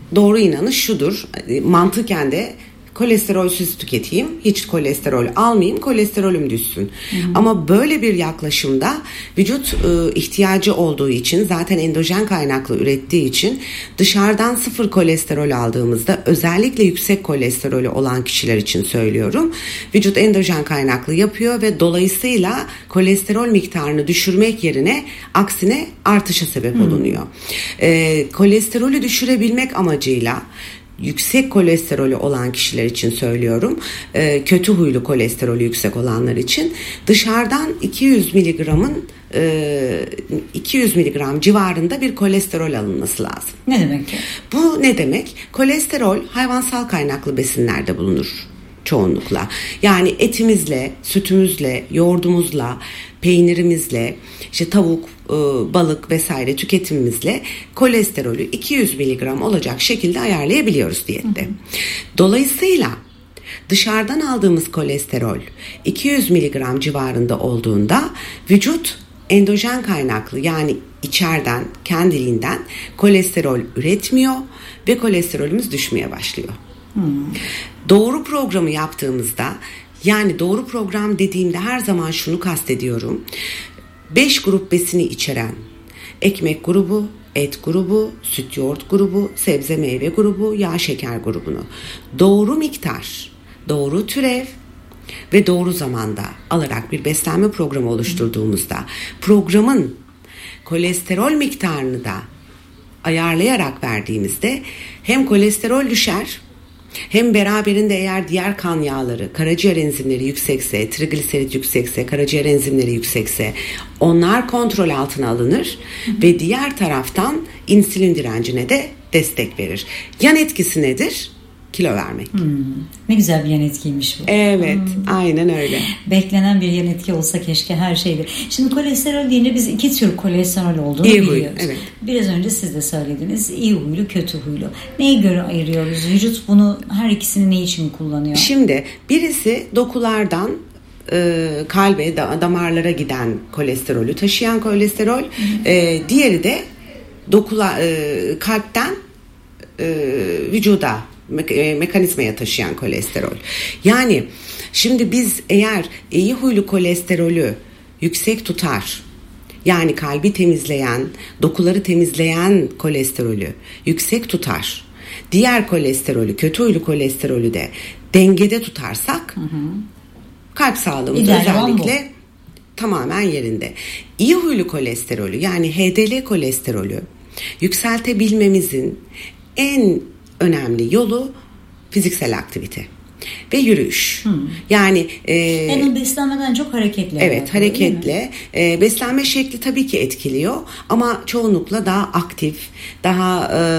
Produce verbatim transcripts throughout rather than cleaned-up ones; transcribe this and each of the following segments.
doğru inanış şudur. Mantıken de kolesterolsüz tüketeyim, hiç kolesterol almayayım, kolesterolüm düşsün. Hı hı. Ama böyle bir yaklaşımda vücut e, ihtiyacı olduğu için, zaten endojen kaynaklı ürettiği için, dışarıdan sıfır kolesterol aldığımızda, özellikle yüksek kolesterolü olan kişiler için söylüyorum, vücut endojen kaynaklı yapıyor ve dolayısıyla kolesterol miktarını düşürmek yerine aksine artışa sebep hı. olunuyor. E, kolesterolü düşürebilmek amacıyla, yüksek kolesterolü olan kişiler için söylüyorum, e, kötü huylu kolesterolü yüksek olanlar için dışarıdan iki yüz miligramın e, iki yüz miligram civarında bir kolesterol alınması lazım. Ne demek ki? Bu ne demek? Kolesterol hayvansal kaynaklı besinlerde bulunur çoğunlukla. Yani etimizle, sütümüzle, yoğurdumuzla, peynirimizle, işte tavuk, balık vesaire tüketimimizle kolesterolü iki yüz miligram olacak şekilde ayarlayabiliyoruz diyette. Hı hı. Dolayısıyla dışarıdan aldığımız kolesterol iki yüz miligram civarında olduğunda vücut endojen kaynaklı, yani içeriden, kendiliğinden kolesterol üretmiyor ve kolesterolümüz düşmeye başlıyor. Hmm. Doğru programı yaptığımızda, yani doğru program dediğimde her zaman şunu kastediyorum. beş grup besini içeren ekmek grubu, et grubu, süt yoğurt grubu, sebze meyve grubu, yağ şeker grubunu doğru miktar, doğru türev ve doğru zamanda alarak bir beslenme programı oluşturduğumuzda, programın kolesterol miktarını da ayarlayarak verdiğimizde hem kolesterol düşer, hem beraberinde eğer diğer kan yağları, karaciğer enzimleri yüksekse, trigliserit yüksekse, karaciğer enzimleri yüksekse onlar kontrol altına alınır hı hı. ve diğer taraftan insülin direncine de destek verir. Yan etkisi nedir? Kilo vermek. Hmm, ne güzel bir yan etkiymiş bu. Evet, hmm. aynen öyle. Beklenen bir yan etki olsa keşke her şeyde. Şimdi kolesterol deyince biz iki tür kolesterol olduğunu iyi biliyoruz. Huylu, evet. Biraz önce siz de söylediniz. İyi huylu, kötü huylu. Neye göre ayırıyoruz? Vücut bunu, her ikisini ne için kullanıyor? Şimdi birisi dokulardan e, kalbe, da, damarlara giden kolesterolü taşıyan kolesterol. E, diğeri de dokula, e, kalpten e, vücuda, mekanizmaya taşıyan kolesterol. Yani şimdi biz eğer iyi huylu kolesterolü yüksek tutar, yani kalbi temizleyen, dokuları temizleyen kolesterolü yüksek tutar, diğer kolesterolü, kötü huylu kolesterolü de dengede tutarsak, hı hı. kalp sağlığımız İdeal özellikle tamamen yerinde. İyi huylu kolesterolü, yani H D L kolesterolü yükseltebilmemizin en önemli yolu fiziksel aktivite ve yürüyüş. Hmm. Yani e, yani beslenmeden çok hareketle. Evet, yapıyor, hareketle. E, beslenme şekli tabii ki etkiliyor ama çoğunlukla daha aktif, daha e,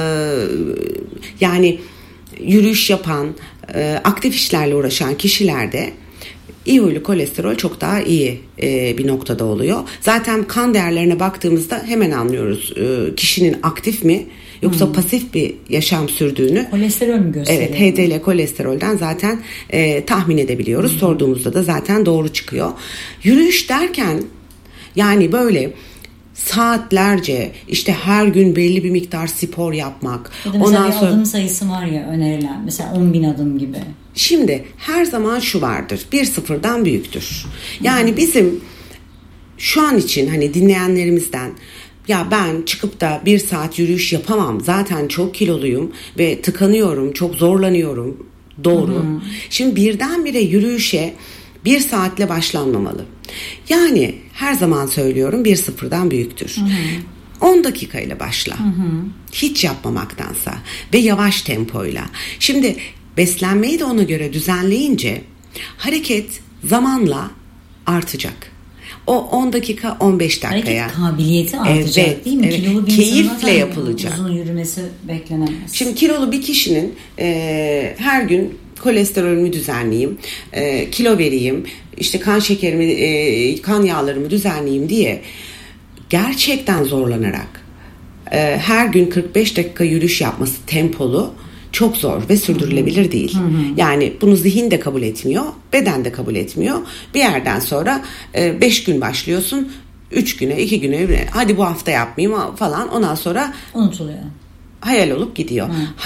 yani yürüyüş yapan, e, aktif işlerle uğraşan kişilerde İyi huylu kolesterol çok daha iyi e, bir noktada oluyor. Zaten kan değerlerine baktığımızda hemen anlıyoruz e, kişinin aktif mi yoksa hmm. pasif bir yaşam sürdüğünü. Kolesterol mü gösteriyor? Evet, H D L kolesterolden zaten e, tahmin edebiliyoruz. Hmm. Sorduğumuzda da zaten doğru çıkıyor. Yürüyüş derken yani böyle saatlerce işte her gün belli bir miktar spor yapmak. Ya da mesela ondan bir sonra adım sayısı var ya önerilen, mesela on bin adım gibi. Şimdi her zaman şu vardır, bir sıfırdan büyüktür. Yani bizim şu an için hani dinleyenlerimizden, ya ben çıkıp da bir saat yürüyüş yapamam, zaten çok kiloluyum ve tıkanıyorum, çok zorlanıyorum. Doğru. Hı hı. Şimdi birdenbire yürüyüşe bir saatle başlanmamalı. Yani her zaman söylüyorum, bir sıfırdan büyüktür. Hı hı. on dakikayla başla. Hı hı. Hiç yapmamaktansa ve yavaş tempoyla. Şimdi beslenmeyi de ona göre düzenleyince hareket zamanla artacak. O on dakika on beş dakikaya. Hareket kabiliyeti artacak, evet, değil mi? Evet. Kilolu bir keyifle yapılacak. Uzun yürümesi beklenemez. Şimdi kilolu bir kişinin e, her gün kolesterolümü düzenleyeyim, e, kilo vereyim, işte kan şekerimi, e, kan yağlarımı düzenleyeyim diye gerçekten zorlanarak e, her gün kırk beş dakika yürüyüş yapması tempolu çok zor ve sürdürülebilir değil. Hı hı. Yani bunu zihin de kabul etmiyor, beden de kabul etmiyor. Bir yerden sonra beş gün başlıyorsun, üç güne, iki güne, hadi bu hafta yapmayayım falan, ondan sonra unutuluyor. Hayal olup gidiyor. Hı.